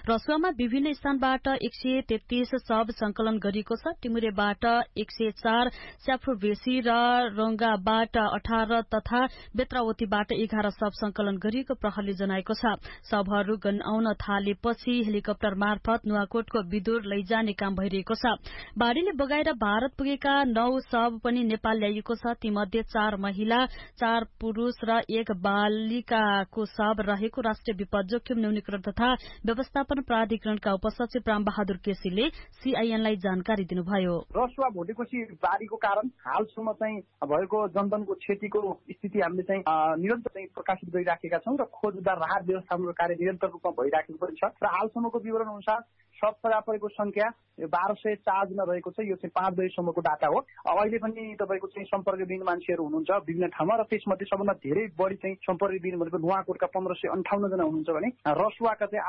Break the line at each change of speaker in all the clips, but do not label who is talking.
रसुवामा विभिन्न स्थानबाट 133 शव संकलन गरिएको छ। टिमुरेबाट 104, स्याफ्रोबेसी र रोंगाबाट 18 तथा बेत्रावतीबाट 11 शव संकलन गरिएको प्रहरीले जनाएको छ। शवहरू गन्हाउन थालेपछि हेलिकप्टर मार्फत नुवाकोटको विदुर लैजाने काम भइरहेको छ। बाढ़ीले बगाएर भारत पुगेका 9 शव पनि नेपाल ल्याइएको छ। तीमध्ये 4 महिला, 4 पुरूष र 1 बालिकाको शव रहेको राष्ट्रिय विपद जोखिम न्यूनीकरण तथा व्यवस्थापन प्राधिकरणका उपसचिव राम बहादुर केसीले सीआईएनलाई जानकारी दिनुभयो।
रसुवा भोटेकोशी बाढ़ीको कारण हालसम्म चाहिँ भएको जनधनको क्षतिको स्थिति हामीले चाहिँ निरन्तर चाहिँ प्रकाशित गरिराखेका छौं र खोज उद्धार राहत व्यवस्थापनको कार्य निरन्तर रूपमा भइराखेको पनि छ र हालसम्मको विवरण अनुसार शव फेला परेको संख्या 1204 जना रहेको छ। यो चाहिँ 5 बजेसम्मको डाटा हो। अहिले पनि तपाईको चाहिँ सम्पर्कविहीन मान्छेहरू हुनुहुन्छ विभिन्न ठाउँमा र त्यसमध्ये सबभन्दा धेरै बढी चाहिँ सम्पर्कविहीन भनेको नुवाकोटका 1558 जना हुनुहुन्छ भने रसुवाका चाहिँ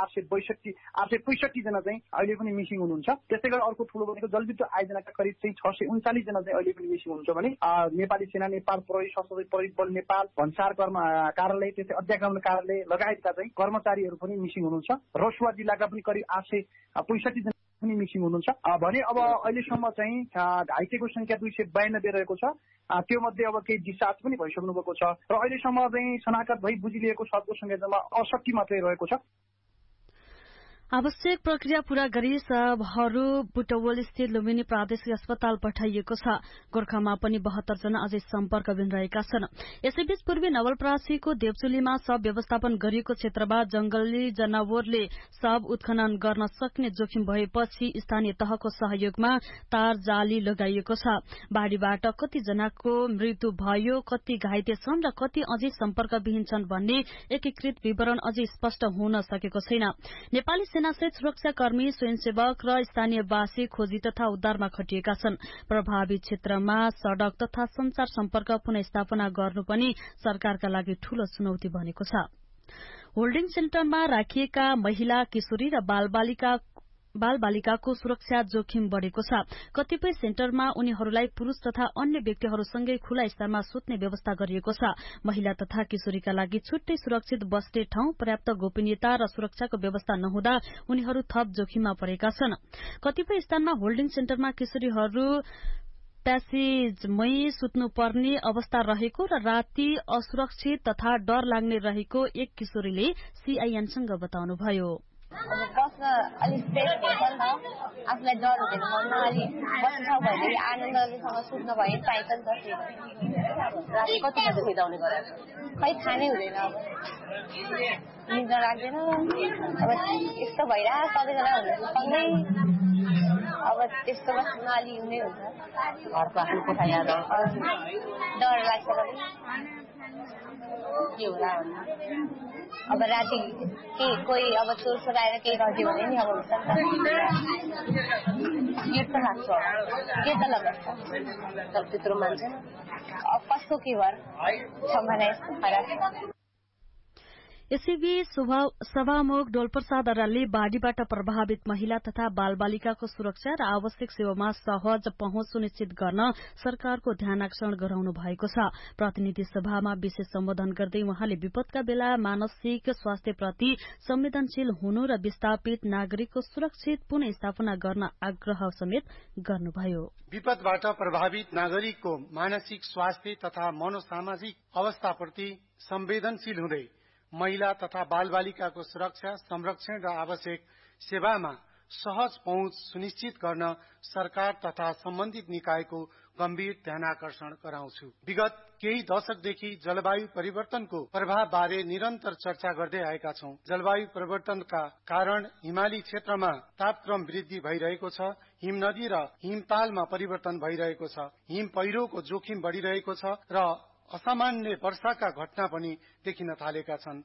865 जना चाहिँ अहिले पनि मिसिङ हुनुहुन्छ। त्यसै गरी अर्को ठूलो भनेको जलविद्युत आयोजनाका करिब चाहिँ 639 जना चाहिँ अहिले पनि मिसिङ हुनुहुन्छ भने नेपाली सेना, नेपाल प्रहरी, सशस्त्र प्रहरी बल नेपाल, भन्सार कार्यालय, त्यसै अध्यागमन कार्यालय लगायतका चाहिँ कर्मचारीहरू पनि मिसिङ हुनुहुन्छ। रसुवा जिल्लाका पनि करिब 865 जना पनि मिसिङ हुनुहुन्छ भने अब अहिलेसम्म चाहिँ घाइतेको संख्या 292 रहेको छ। त्यो मध्ये अब केही डिस्चार्ज पनि भइसक्नु भएको छ र अहिलेसम्म चाहिँ शनाखत भई बुझिलिएको शवको संख्या जम्मा 68 मात्रै रहेको छ।
आवश्यक प्रक्रिया पूरा गरी शवहरू बुटवल स्थित लुम्बिनी प्रादेशिक अस्पताल पठाइएको छ। गोर्खामा पनि 72 जना अझै सम्पर्कविहीन रहेका छन्। यसैबीच पूर्वी नवलपरासीको देवचुलीमा शव व्यवस्थापन गरिएको क्षेत्रमा जंगली जनावरले शव उत्खनन गर्न सक्ने जोखिम भएपछि स्थानीय तहको सहयोगमा तार जाली लगाइएको छ। बाढ़ीबाट कति जनाको मृत्यु भयो, कति घाइते छन् र कति अझै सम्पर्कविहीन छन् भन्ने एकीकृत विवरण अझै स्पष्ट हुन सकेको छैन। नेपाली सेनासहित सुरक्षाकर्मी, स्वयंसेवक र स्थानीयवासी खोजी तथा उद्धारमा खटिएका छन्। प्रभावित क्षेत्रमा सड़क तथा संचार सम्पर्क पुनः गर्नु पनि सरकारका लागि ठूलो चुनौती बनेको छ। होल्डिङ सेन्टरमा राखिएका महिला, किशोरी र बालबालिकाको सुरक्षा जोखिम बढ़ेको छ। कतिपय सेन्टरमा उनीहरूलाई पुरूष तथा अन्य व्यक्तिहरूसँगै खुला स्थानमा सुत्ने व्यवस्था गरिएको छ। महिला तथा किशोरीका लागि छुट्टै सुरक्षित बस्ने ठाउँ, पर्याप्त गोपनीयता र सुरक्षाको व्यवस्था नहुँदा उनीहरू थप जोखिममा परेका छन्। कतिपय स्थानमा होल्डिङ सेन्टरमा किशोरीहरू प्यासेजमै सुत्नुपर्ने अवस्था रहेको र राति असुरक्षित तथा डर लाग्ने रहेको एक किशोरीले सीआईएनसँग बताउनुभयो।
बस्न अलिक सेफ हुन्छ नि त, आफूलाई डर हुँदैन, मनमा अलिक बस्न ठाउँ भएदेखि आनन्दसँग सुत्न भयो नि पाइन्छ नि त। राति कति बजे बिताउने गरेर खै थाहा नै हुँदैन, अब निद्रा लाग्दैन। अब यस्तो भइरहेको सबैजना हुनुहुन्छ सँगै, अब त्यस्तो बस्न अलि नै हुन्छ। घरको आफ्नो कोठा याद आउँछ, डर लाग्छ के होला भन्नु। अब राति कोही अब चोर आएर केही गरिदियो भने नि अब हुन्छ नि त लाग्छ के त लाग्छ तर त्यत्रो मान्छे अब कस्तो के भएर सम्भावना यस्तो खराब।
यसैबीच सभामुख डोलप्रसाद अर्यालले बाढ़ीबाट प्रभावित महिला तथा बालबालिकाको सुरक्षा र आवश्यक सेवामा सहज पहुँच सुनिश्चित गर्न सरकारको ध्यान आकर्षण गराउनु भएको छ। प्रतिनिधि सभामा विशेष सम्बोधन गर्दै उहाँले विपदका बेला मानसिक स्वास्थ्यप्रति संवेदनशील हुनु र विस्थापित नागरिकको सुरक्षित पुनः गर्न आग्रह समेत गर्नुभयो।
विपदबाट प्रभावित नागरिकको मानसिक स्वास्थ्य तथा मनोसामाजिक अवस्थाप्रति संवेदनशील हुँदै महिला तथा बालबालिकाको सुरक्षा, संरक्षण र आवश्यक सेवामा सहज पहुँच सुनिश्चित गर्न सरकार तथा सम्बन्धित निकायको गम्भीर ध्यानाकर्षण गराउँछु। विगत केही दशकदेखि जलवायु परिवर्तनको प्रभाव बारे निरन्तर चर्चा गर्दै आएका छौं। जलवायु परिवर्तनका कारण हिमाली क्षेत्रमा तापक्रम वृद्धि भइरहेको छ, हिमनदी र हिमतालमा परिवर्तन भइरहेको छ, हिम पहिरोको जोखिम बढ़िरहेको छ र असामान्य वर्षाका घटना पनि देखिन थालेका छन्।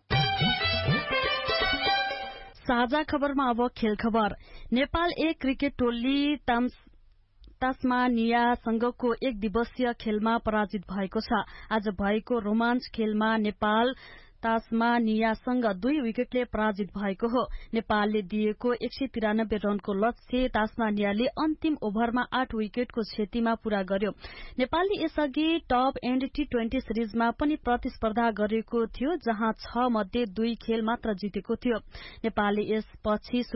साझा खबरमा अब खेल खबर। नेपाल एक क्रिकेट टोली तास्मानियासँगको एक दिवसीय खेलमा पराजित भएको छ। आज भएको रोमाञ्च खेलमा नेपाल तास्मानियासँग 2 विकेटले पराजित भएको हो। नेपालले दिएको 193 रनको लक्ष्य तास्मानियाले अन्तिम ओभरमा 8 विकेटको क्षतिमा पूरा गर्यो। नेपालले यसअघि टप एन्ड T20 सिरिजमा पनि प्रतिस्पर्धा गरेको थियो, जहाँ 6 मध्ये 2 खेल मात्र जितेको थियो। नेपालले यसपछि